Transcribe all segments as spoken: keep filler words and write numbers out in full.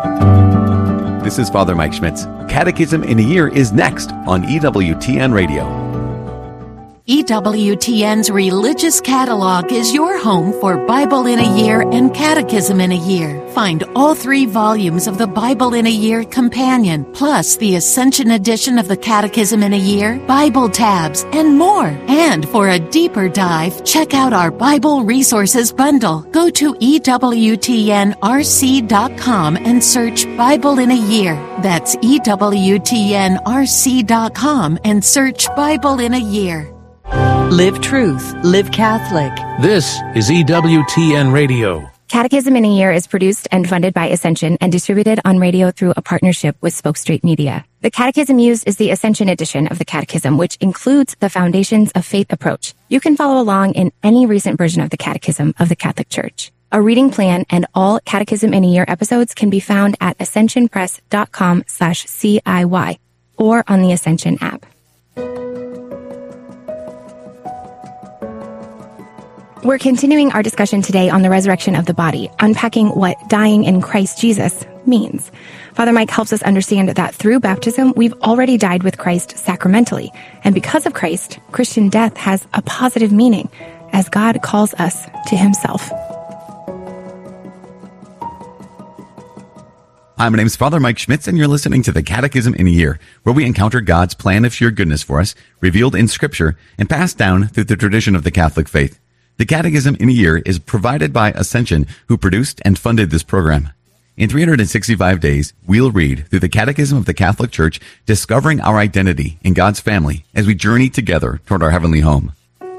This is Father Mike Schmitz. Catechism in a Year is next on E W T N Radio. E W T N's Religious Catalog is your home for Bible in a Year and Catechism in a Year. Find all three volumes of the Bible in a Year Companion, plus the Ascension edition of the Catechism in a Year, Bible tabs, and more. And for a deeper dive, check out our Bible Resources Bundle. Go to E W T N R C dot com and search Bible in a Year. That's E W T N R C dot com and search Bible in a Year. Live truth. Live Catholic. This is E W T N Radio. Catechism in a Year is produced and funded by Ascension and distributed on radio through a partnership with Spoke Street Media. The catechism used is the Ascension edition of the Catechism, which includes the Foundations of Faith approach. You can follow along in any recent version of the Catechism of the Catholic Church. A reading plan and all Catechism in a Year episodes can be found at ascensionpress.com slash CIY or on the Ascension app. We're continuing our discussion today on the resurrection of the body, unpacking what dying in Christ Jesus means. Father Mike helps us understand that through baptism, we've already died with Christ sacramentally. And because of Christ, Christian death has a positive meaning as God calls us to himself. Hi, my name is Father Mike Schmitz, and you're listening to the Catechism in a Year, where we encounter God's plan of sheer goodness for us, revealed in Scripture, and passed down through the tradition of the Catholic faith. The Catechism in a Year is provided by Ascension, who produced and funded this program. In three hundred sixty-five days, we'll read through the Catechism of the Catholic Church, discovering our identity in God's family as we journey together toward our heavenly home.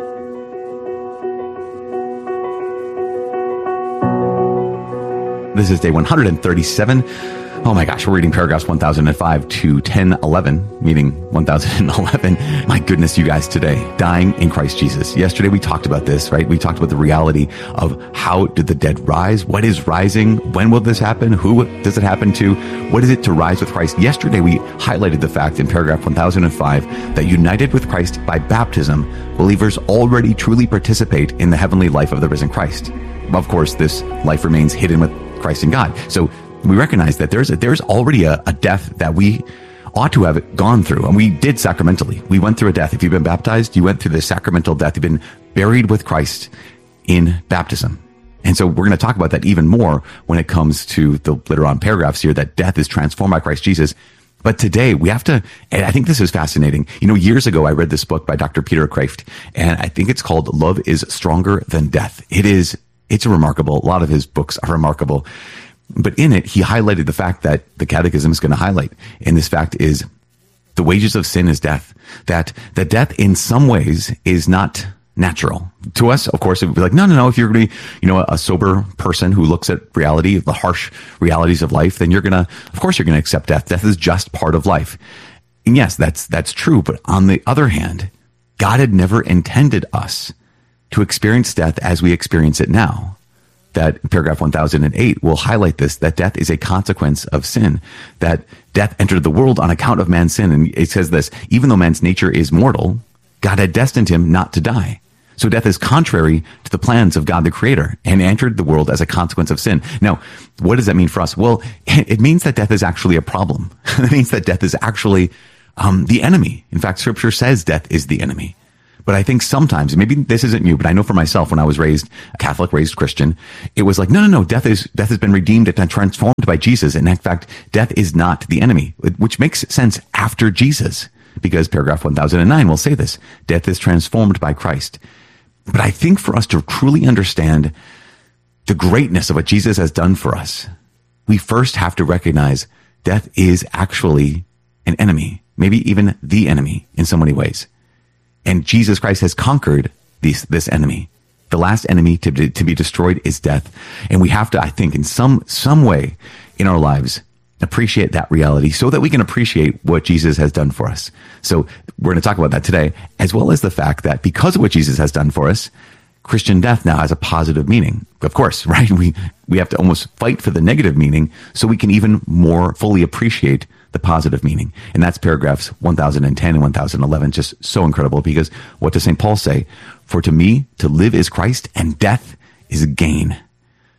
This is day one hundred thirty-seven. Oh my gosh, we're reading paragraphs one thousand five to ten eleven, meaning one thousand eleven. My goodness, you guys, today, dying in Christ Jesus. Yesterday we talked about this, right? We talked about the reality of how did the dead rise? What is rising? When will this happen? Who does it happen to? What is it to rise with Christ? Yesterday we highlighted the fact in paragraph one thousand five that united with Christ by baptism, believers already truly participate in the heavenly life of the risen Christ. Of course, this life remains hidden with Christ in God. So we recognize that there's a, there's already a, a death that we ought to have gone through, and we did sacramentally. We went through a death. If you've been baptized, you went through the sacramental death. You've been buried with Christ in baptism. And so we're going to talk about that even more when it comes to the later on paragraphs here, that death is transformed by Christ Jesus. But today we have to, and I think this is fascinating. You know, years ago, I read this book by Doctor Peter Kreeft, and I think it's called Love is Stronger Than Death. It is, it's a remarkable, a lot of his books are remarkable. But in it, he highlighted the fact that the Catechism is going to highlight. And this fact is the wages of sin is death. That, that death in some ways is not natural. To us, of course, it would be like, no, no, no. If you're going to be, you know, a sober person who looks at reality, the harsh realities of life, then you're going to, of course, you're going to accept death. Death is just part of life. And yes, that's, that's true. But on the other hand, God had never intended us to experience death as we experience it now. That paragraph one thousand eight will highlight this, that death is a consequence of sin, that death entered the world on account of man's sin. And it says this, even though man's nature is mortal, God had destined him not to die. So death is contrary to the plans of God the Creator and entered the world as a consequence of sin. Now, what does that mean for us? Well, it means that death is actually a problem. It means that death is actually um, the enemy. In fact, Scripture says death is the enemy. But I think sometimes, maybe this isn't you, but I know for myself, when I was raised a Catholic, raised Christian, it was like, no, no, no, death is, death has been redeemed and transformed by Jesus. And in fact, death is not the enemy, which makes sense after Jesus, because paragraph one thousand nine will say this, death is transformed by Christ. But I think for us to truly understand the greatness of what Jesus has done for us, we first have to recognize death is actually an enemy, maybe even the enemy in so many ways. And Jesus Christ has conquered these, this enemy. The last enemy to, to be destroyed is death. And we have to, I think, in some, some way in our lives, appreciate that reality so that we can appreciate what Jesus has done for us. So we're going to talk about that today, as well as the fact that because of what Jesus has done for us, Christian death now has a positive meaning. Of course, right? We, we have to almost fight for the negative meaning so we can even more fully appreciate the positive meaning. And that's paragraphs one thousand ten and one thousand eleven, just so incredible, because what does Saint Paul say? For to me, to live is Christ, and death is gain.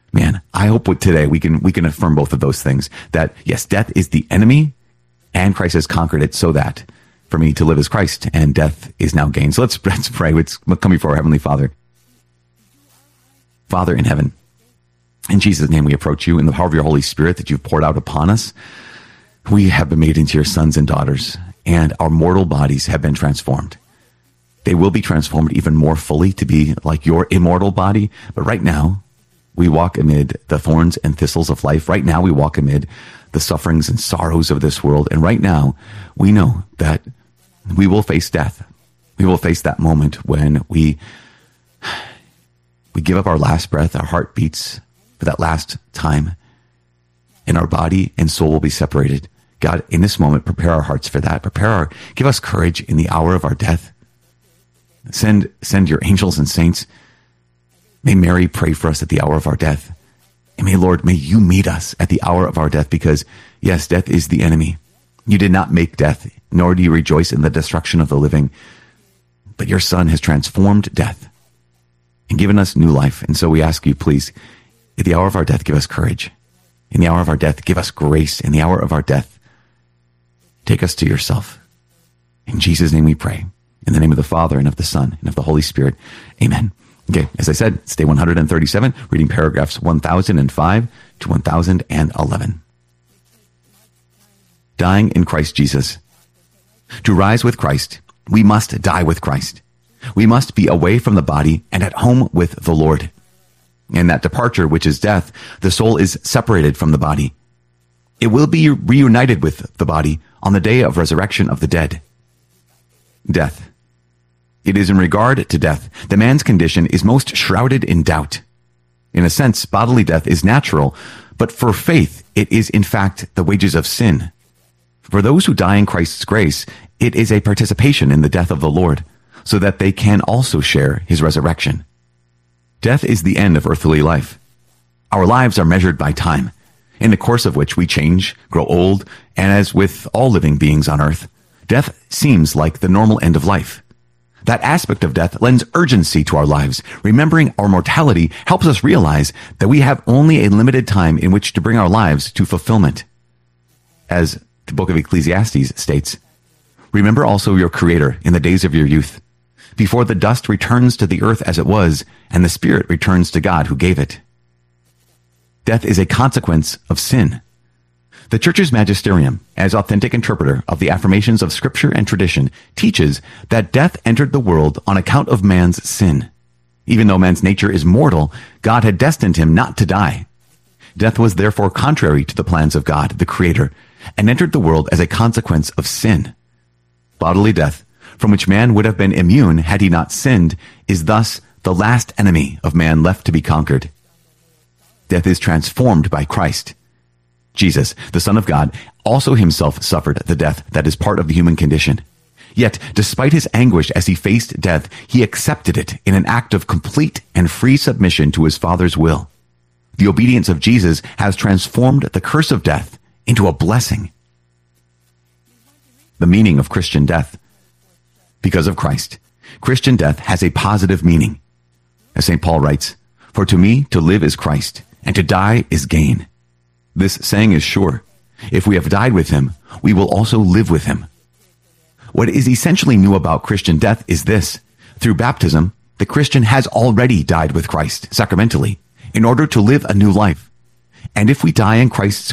Man, I hope with today we can we can affirm both of those things. That yes, death is the enemy, and Christ has conquered it, so that for me to live is Christ, and death is now gain. So let's let's pray. Let's come before our Heavenly Father. Father in heaven, in Jesus' name we approach you in the power of your Holy Spirit that you've poured out upon us. We have been made into your sons and daughters, and our mortal bodies have been transformed. They will be transformed even more fully to be like your immortal body. But right now, we walk amid the thorns and thistles of life. Right now, we walk amid the sufferings and sorrows of this world. And right now, we know that we will face death. We will face that moment when we, we give up our last breath, our heart beats for that last time, and our body and soul will be separated. God, in this moment, prepare our hearts for that. Prepare our, give us courage in the hour of our death. Send, send your angels and saints. May Mary pray for us at the hour of our death. And may, Lord, may you meet us at the hour of our death, because yes, death is the enemy. You did not make death, nor do you rejoice in the destruction of the living. But your Son has transformed death and given us new life. And so we ask you, please, at the hour of our death, give us courage. In the hour of our death, give us grace. In the hour of our death, take us to yourself. In Jesus' name we pray. In the name of the Father, and of the Son, and of the Holy Spirit. Amen. Okay, as I said, it's day one hundred thirty-seven, reading paragraphs one thousand five to one thousand eleven. Dying in Christ Jesus. To rise with Christ, we must die with Christ. We must be away from the body and at home with the Lord. In that departure, which is death, the soul is separated from the body. It will be reunited with the body on the day of resurrection of the dead. Death. It is in regard to death that man's condition is most shrouded in doubt. In a sense, bodily death is natural, but for faith, it is in fact the wages of sin. For those who die in Christ's grace, it is a participation in the death of the Lord, so that they can also share his resurrection. Death is the end of earthly life. Our lives are measured by time, in the course of which we change, grow old, and as with all living beings on earth, death seems like the normal end of life. That aspect of death lends urgency to our lives. Remembering our mortality helps us realize that we have only a limited time in which to bring our lives to fulfillment. As the book of Ecclesiastes states, remember also your Creator in the days of your youth, before the dust returns to the earth as it was, and the spirit returns to God who gave it. Death is a consequence of sin. The Church's magisterium, as authentic interpreter of the affirmations of Scripture and tradition, teaches that death entered the world on account of man's sin. Even though man's nature is mortal, God had destined him not to die. Death was therefore contrary to the plans of God, the Creator, and entered the world as a consequence of sin. Bodily death, from which man would have been immune had he not sinned, is thus the last enemy of man left to be conquered. Death is transformed by Christ. Jesus, the Son of God, also himself suffered the death that is part of the human condition. Yet, despite his anguish as he faced death, he accepted it in an act of complete and free submission to his Father's will. The obedience of Jesus has transformed the curse of death into a blessing. The meaning of Christian death. Because of Christ, Christian death has a positive meaning. As Saint Paul writes, "For to me to live is Christ, and to die is gain." This saying is sure. If we have died with him, we will also live with him. What is essentially new about Christian death is this. Through baptism, the Christian has already died with Christ, sacramentally, in order to live a new life. And if we die in Christ's